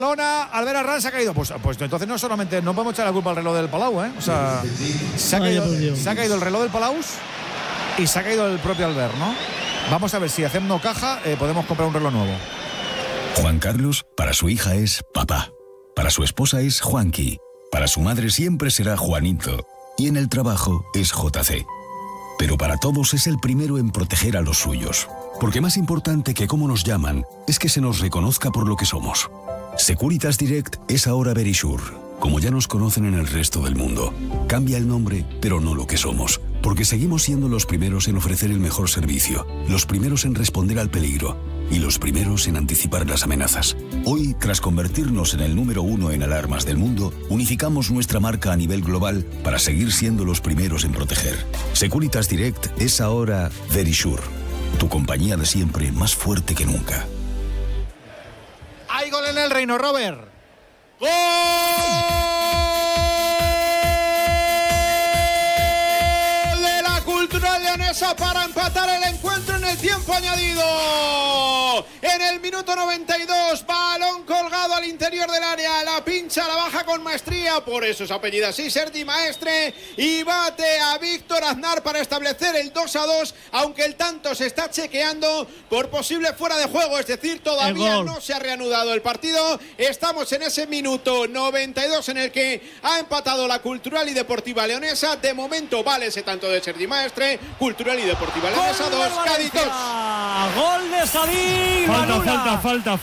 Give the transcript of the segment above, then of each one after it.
Barcelona, Albert Arran se ha caído. Pues entonces no solamente no podemos echar la culpa al reloj del Palau, ¿eh? O sea, se ha caído el reloj del Palau y se ha caído el propio Albert, ¿no? Vamos a ver si hacemos caja, podemos comprar un reloj nuevo. Juan Carlos, para su hija es papá. Para su esposa es Juanqui. Para su madre siempre será Juanito. Y en el trabajo es JC. Pero para todos es el primero en proteger a los suyos. Porque más importante que cómo nos llaman es que se nos reconozca por lo que somos. Securitas Direct es ahora Verisure, como ya nos conocen en el resto del mundo. Cambia el nombre, pero no lo que somos. Porque seguimos siendo los primeros en ofrecer el mejor servicio, los primeros en responder al peligro y los primeros en anticipar las amenazas. Hoy, tras convertirnos en el número 1 en alarmas del mundo, unificamos nuestra marca a nivel global para seguir siendo los primeros en proteger. Securitas Direct es ahora Verisure, tu compañía de siempre más fuerte que nunca. ¡Hay gol en el Reino, Robert! ¡Gol de la Cultural Leonesa para empatar el encuentro en el tiempo añadido! En el minuto 92, balón colgado al interior del área, la pincha, la baja con maestría, por eso es apellida así, Sergi Maestre, y bate a Víctor Aznar para establecer el 2-2, aunque el tanto se está chequeando por posible fuera de juego, es decir, todavía no se ha reanudado el partido. Estamos en ese minuto 92 en el que ha empatado la Cultural y Deportiva Leonesa. De momento vale ese tanto de Sergi Maestre. Cultural y Deportiva Leonesa 2, Cádiz 2. Gol de Sadik. Falta.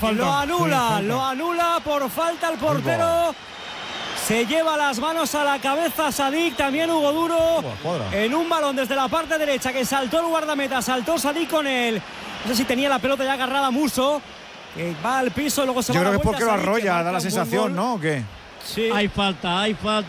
Lo anula por falta el portero. Se lleva las manos a la cabeza Sadik, también Hugo Duro, en un balón desde la parte derecha que saltó el guardameta, saltó Sadik con él. No sé si tenía la pelota ya agarrada Musso, que va al piso, luego se va a la vuelta. Yo creo que es porque lo Sadik, arrolla, da la sensación, ¿no? ¿O qué? Sí. Hay falta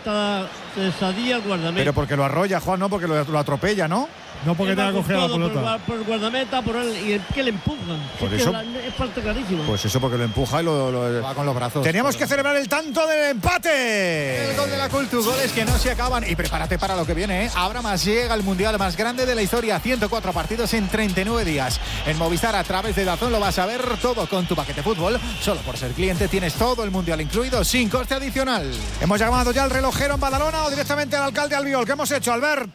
de Sadik al guardameta. Pero porque lo arrolla, Juan, no porque lo atropella, ¿no? No porque te ha cogido la pelota. Por el guardameta, por él, y el que le empujan. Por eso, es falta clarísima. Pues eso, porque lo empuja y lo va con los brazos. Teníamos que celebrar el tanto del empate. El gol de la Cultu, goles que no se acaban. Y prepárate para lo que viene, ¿eh? Ahora más llega el mundial más grande de la historia. 104 partidos en 39 días. En Movistar, a través de DAZN, lo vas a ver todo con tu paquete fútbol. Solo por ser cliente tienes todo el mundial incluido, sin coste adicional. Hemos llamado ya al relojero en Badalona o directamente al alcalde Albiol. ¿Qué hemos hecho, Albert?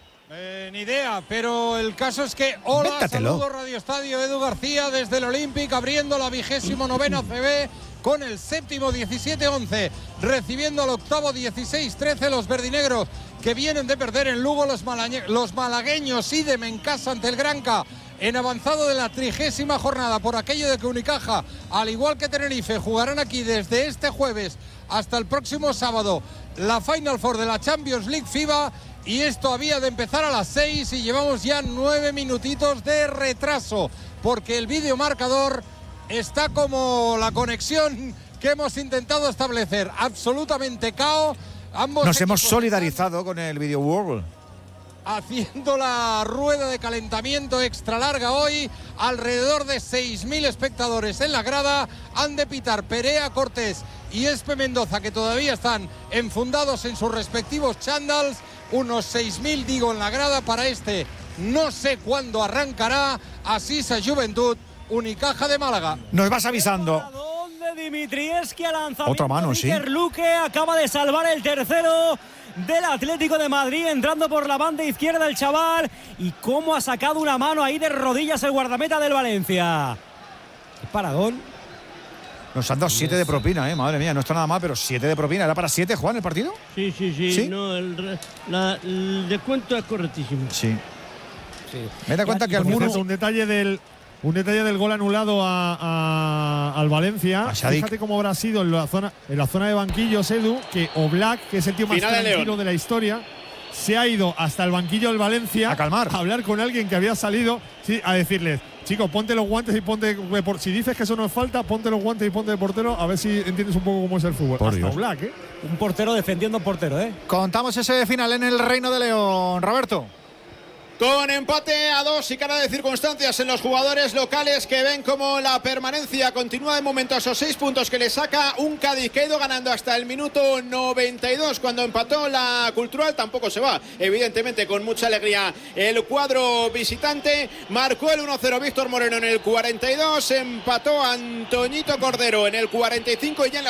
Ni idea, pero el caso es que saludo Radio Estadio, Edu García desde el Olympic, abriendo la 29ª CB con el séptimo 17-11, recibiendo al octavo 16-13 los verdinegros que vienen de perder en Lugo. Los malagueños idem en casa ante el Granca en avanzado de la 30ª jornada, por aquello de que Unicaja, al igual que Tenerife, jugarán aquí desde este jueves hasta el próximo sábado la Final Four de la Champions League FIBA. Y esto había de empezar a las 6 y llevamos ya 9 minutitos de retraso, porque el videomarcador está como la conexión que hemos intentado establecer, absolutamente cao. Nos hemos solidarizado con el Video World, haciendo la rueda de calentamiento extra larga hoy. Alrededor de 6.000 espectadores en la grada. Han de pitar Perea, Cortés y Espe Mendoza, que todavía están enfundados en sus respectivos chándals. Unos 6.000, digo, en la grada para este. No sé cuándo arrancará. Asisa Juventud, Unicaja de Málaga. Nos vas avisando. Dimitrievski al lanzamiento. Otra mano, sí. Luque acaba de salvar el tercero del Atlético de Madrid, entrando por la banda izquierda el chaval. Y cómo ha sacado una mano ahí de rodillas el guardameta del Valencia. Qué paradón. Nos han dado 7 de propina, madre mía, no está nada mal, pero 7 de propina. ¿Era para 7, Juan, el partido? Sí. No, el descuento es correctísimo. Sí. Me da cuenta que al muro. Un detalle del gol anulado al Valencia. Fíjate cómo habrá sido en la zona de banquillos, Edu, que Oblak, que es el tío más tranquilo de la historia, se ha ido hasta el banquillo del Valencia a calmar, a hablar con alguien que había salido, a decirles: chico, ponte los guantes y ponte. Si dices que eso no es falta, ponte los guantes y ponte de portero, a ver si entiendes un poco cómo es el fútbol. Por hasta Dios. Oblak, ¿eh? Un portero defendiendo a un portero, ¿eh? Contamos ese final en el Reino de León, Roberto. Con empate a 2 y cara de circunstancias en los jugadores locales que ven como la permanencia continúa de momento a esos 6 puntos que le saca un Cádiz que ha ido ganando hasta el minuto 92 cuando empató la Cultural. Tampoco se va, evidentemente, con mucha alegría el cuadro visitante. Marcó el 1-0 Víctor Moreno en el 42, empató Antoñito Cordero en el 45 y ya en la